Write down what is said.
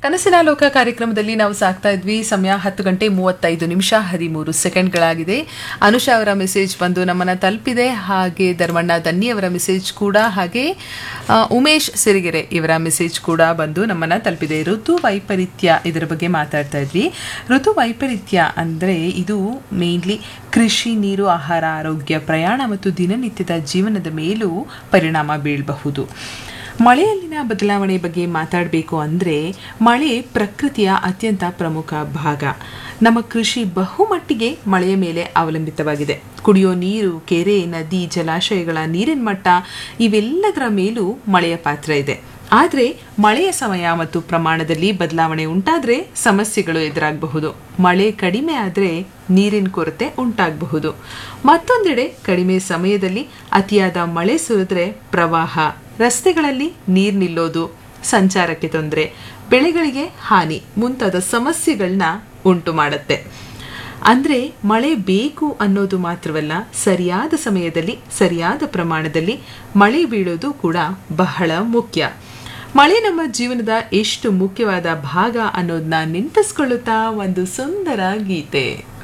ಕನಸಿನ ಲೋಕ ಕಾರ್ಯಕ್ರಮದಲ್ಲಿ ನಾವು ಸಾಕ್ತಾ ಇದ್ವಿ. ಸಮಯ 10:35 ನಿಮಿಷ 13 ಸೆಕೆಂಡ್ಗಳಾಗಿದೆ. ಅನುಷಾ ಅವರ ಮೆಸೇಜ್ ಬಂದು ನಮ್ಮನ್ನ ತಲುಪಿದೆ. ಹಾಗೆ ಧರ್ಮಣ್ಣ ದನ್ನಿ ಅವರ ಮೆಸೇಜ್ ಕೂಡ, ಹಾಗೆ ಉಮೇಶ್ ಸಿರಿಗೆರೆ ಇವರ ಮೆಸೇಜ್ ಕೂಡ ಬಂದು ನಮ್ಮನ್ನ ತಲುಪಿದೆ. ಋತು ವೈಪರೀತ್ಯ ಇದರ ಬಗ್ಗೆ ಮಾತಾಡ್ತಾ ಇದ್ವಿ. ಋತು ವೈಪರೀತ್ಯ ಅಂದರೆ ಇದು ಮೇನ್ಲಿ ಕೃಷಿ, ನೀರು, ಆಹಾರ, ಆರೋಗ್ಯ, ಪ್ರಯಾಣ ಮತ್ತು ದಿನನಿತ್ಯದ ಜೀವನದ ಮೇಲೂ ಪರಿಣಾಮ ಬೀಳಬಹುದು. ಮಳೆಯಲ್ಲಿನ ಬದಲಾವಣೆ ಬಗ್ಗೆ ಮಾತಾಡಬೇಕು ಅಂದರೆ, ಮಳೆ ಪ್ರಕೃತಿಯ ಅತ್ಯಂತ ಪ್ರಮುಖ ಭಾಗ. ನಮ್ಮ ಕೃಷಿ ಬಹುಮಟ್ಟಿಗೆ ಮಳೆಯ ಮೇಲೆ ಅವಲಂಬಿತವಾಗಿದೆ. ಕುಡಿಯೋ ನೀರು, ಕೆರೆ, ನದಿ, ಜಲಾಶಯಗಳ ನೀರಿನ ಮಟ್ಟ ಇವೆಲ್ಲದರ ಮೇಲೂ ಮಳೆಯ ಪಾತ್ರ ಇದೆ. ಆದರೆ ಮಳೆಯ ಸಮಯ ಮತ್ತು ಪ್ರಮಾಣದಲ್ಲಿ ಬದಲಾವಣೆ ಉಂಟಾದರೆ ಸಮಸ್ಯೆಗಳು ಎದುರಾಗಬಹುದು. ಮಳೆ ಕಡಿಮೆ ಆದರೆ ನೀರಿನ ಕೊರತೆ ಉಂಟಾಗಬಹುದು. ಮತ್ತೊಂದೆಡೆ ಕಡಿಮೆ ಸಮಯದಲ್ಲಿ ಅತಿಯಾದ ಮಳೆ ಸುರಿದ್ರೆ ಪ್ರವಾಹ, ರಸ್ತೆಗಳಲ್ಲಿ ನೀರು ನಿಲ್ಲೋದು, ಸಂಚಾರಕ್ಕೆ ತೊಂದರೆ, ಬೆಳೆಗಳಿಗೆ ಹಾನಿ ಮುಂತಾದ ಸಮಸ್ಯೆಗಳನ್ನ ಉಂಟು ಮಾಡುತ್ತೆ. ಅಂದರೆ ಮಳೆ ಬೇಕು ಅನ್ನೋದು ಮಾತ್ರವಲ್ಲ, ಸರಿಯಾದ ಸಮಯದಲ್ಲಿ ಸರಿಯಾದ ಪ್ರಮಾಣದಲ್ಲಿ ಮಳೆ ಬೀಳೋದು ಕೂಡ ಬಹಳ ಮುಖ್ಯ. ಮಳೆ ನಮ್ಮ ಜೀವನದ ಎಷ್ಟು ಮುಖ್ಯವಾದ ಭಾಗ ಅನ್ನೋದನ್ನ ನೆನಪಿಸ್ಕೊಳ್ಳುತ್ತಾ ಒಂದು ಸುಂದರ ಗೀತೆ.